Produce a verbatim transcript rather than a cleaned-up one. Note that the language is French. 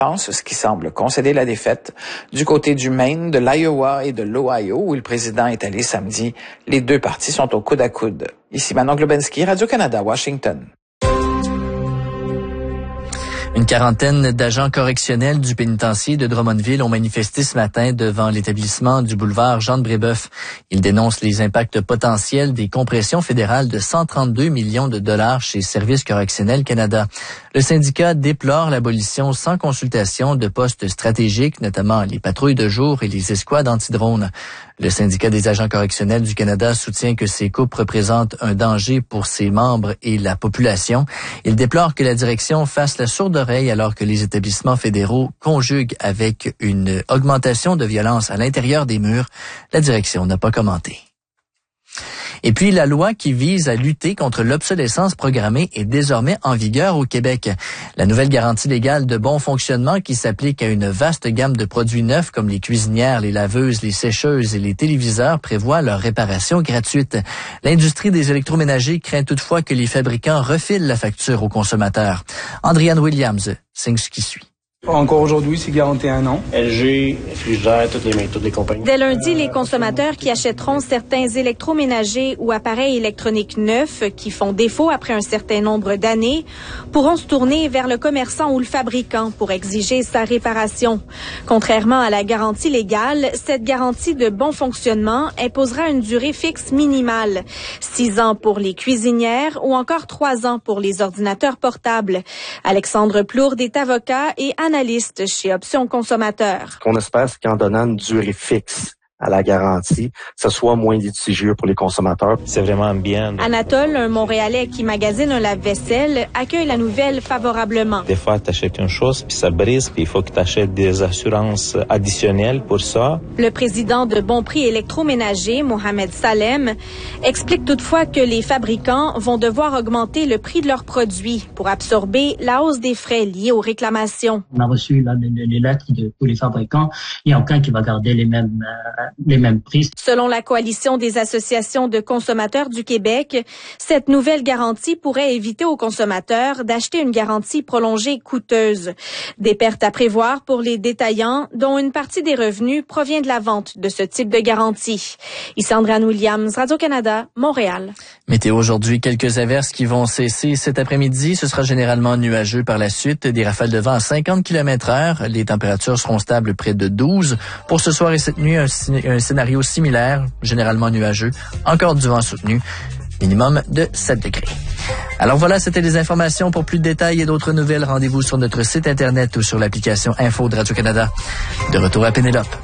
ce qui semble concéder la défaite du côté du Maine, de l'Iowa et de l'Ohio, où le président est allé samedi. Les deux partis sont au coude à coude. Ici Manon Globensky, Radio-Canada, Washington. Une quarantaine d'agents correctionnels du pénitencier de Drummondville ont manifesté ce matin devant l'établissement du boulevard Jean-de-Brébeuf. Ils dénoncent les impacts potentiels des compressions fédérales de cent trente-deux millions de dollars chez Services correctionnels Canada. Le syndicat déplore l'abolition sans consultation de postes stratégiques, notamment les patrouilles de jour et les escouades anti-drones. Le syndicat des agents correctionnels du Canada soutient que ces coupes représentent un danger pour ses membres et la population. Il déplore que la direction fasse la sourde oreille alors que les établissements fédéraux conjuguent avec une augmentation de violence à l'intérieur des murs. La direction n'a pas commenté. Et puis, la loi qui vise à lutter contre l'obsolescence programmée est désormais en vigueur au Québec. La nouvelle garantie légale de bon fonctionnement qui s'applique à une vaste gamme de produits neufs comme les cuisinières, les laveuses, les sécheuses et les téléviseurs prévoit leur réparation gratuite. L'industrie des électroménagers craint toutefois que les fabricants refilent la facture aux consommateurs. Andriane Williams signe ce qui suit. Encore aujourd'hui, c'est garanti un an. L G, Frigidaire, toutes les, toutes les compagnies. Dès lundi, les consommateurs qui achèteront certains électroménagers ou appareils électroniques neufs qui font défaut après un certain nombre d'années pourront se tourner vers le commerçant ou le fabricant pour exiger sa réparation. Contrairement à la garantie légale, cette garantie de bon fonctionnement imposera une durée fixe minimale. Six ans pour les cuisinières ou encore trois ans pour les ordinateurs portables. Alexandre Plourde est avocat et analyste chez Options Consommateurs. Ce qu'on espère, c'est qu'en donnant une durée fixe à la garantie, que ce soit moins litigieux pour les consommateurs. C'est vraiment bien. Anatole, un Montréalais qui magasine un lave-vaisselle, accueille la nouvelle favorablement. Des fois, tu achètes une chose, puis ça brise, puis il faut que tu achètes des assurances additionnelles pour ça. Le président de Bon Prix Électroménager, Mohamed Salem, explique toutefois que les fabricants vont devoir augmenter le prix de leurs produits pour absorber la hausse des frais liés aux réclamations. On a reçu là, les, les lettres de tous les fabricants. Il n'y a aucun qui va garder les mêmes... Euh, les mêmes prix. Selon la Coalition des associations de consommateurs du Québec, cette nouvelle garantie pourrait éviter aux consommateurs d'acheter une garantie prolongée coûteuse. Des pertes à prévoir pour les détaillants, dont une partie des revenus provient de la vente de ce type de garantie. Ici Andriane Williams, Radio-Canada, Montréal. Météo aujourd'hui, quelques averses qui vont cesser cet après-midi. Ce sera généralement nuageux par la suite. Des rafales de vent à cinquante kilomètres heure. Les températures seront stables près de douze. Pour ce soir et cette nuit, un un scénario similaire, généralement nuageux, encore du vent soutenu, minimum de sept degrés. Alors voilà, c'était les informations. Pour plus de détails et d'autres nouvelles, rendez-vous sur notre site Internet ou sur l'application Info de Radio-Canada. De retour à Pénélope.